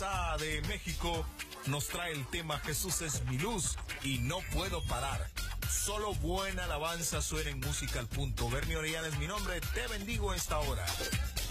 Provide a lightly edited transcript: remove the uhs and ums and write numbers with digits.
Mendoza de México nos trae el tema Jesús es mi luz y no puedo parar. Solo buena alabanza suena en Música al Punto. Bernie Orellana es mi nombre, te bendigo esta hora.